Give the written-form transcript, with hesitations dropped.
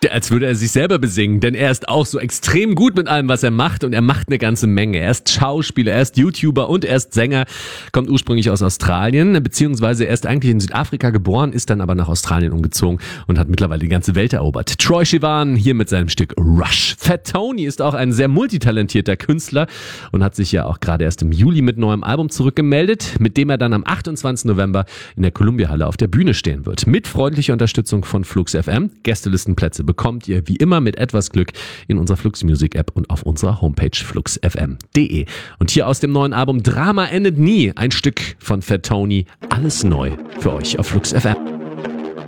als würde er sich selber besingen, denn er ist auch so extrem gut mit allem, was er macht und er macht eine ganze Menge. Er ist Schauspieler, er ist YouTuber und er ist Sänger, kommt ursprünglich aus Australien, beziehungsweise er ist eigentlich in Südafrika geboren, ist dann aber nach Australien umgezogen und hat mittlerweile die ganze Welt erobert. Troye Sivan hier mit seinem Stück Rush. Fat Tony ist auch ein sehr multitalentierter Künstler und hat sich ja auch gerade erst im Juli mit neuem Album zurückgemeldet, mit dem er dann am 28. November in der Columbia-Halle auf der Bühne stehen wird. Mit freundlicher Unterstützung von Flux FM. Gästelistenplätze bekommt ihr wie immer mit etwas Glück in unserer Flux Music App und auf unserer Homepage fluxfm.de. Und hier aus dem neuen Album Drama endet nie. Ein Stück von Fat Tony. Alles neu für euch auf Flux FM.